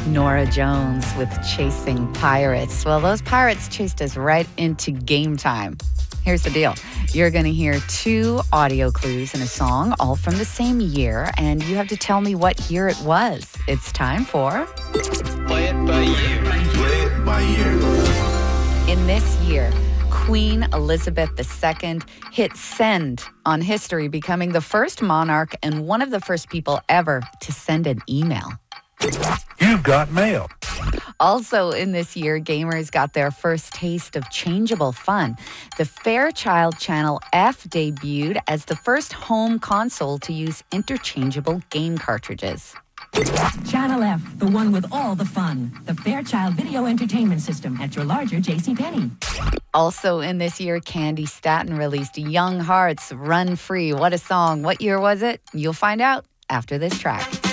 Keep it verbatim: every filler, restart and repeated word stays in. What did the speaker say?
Nora Jones with Chasing Pirates. Well, those pirates chased us right into game time. Here's the deal. You're going to hear two audio clues in a song, all from the same year, and you have to tell me what year it was. It's time for... Play it by year. Play it by year. In this year, Queen Elizabeth the Second hit send on history, becoming the first monarch and one of the first people ever to send an email. You've got mail. Also in this year, gamers got their first taste of changeable fun. The Fairchild Channel F debuted as the first home console to use interchangeable game cartridges. Channel F, the one with all the fun. The Fairchild Video Entertainment System at your larger JCPenney. Also in this year, Candy Staton released Young Hearts Run Free. What a song. What year was it? You'll find out after this track.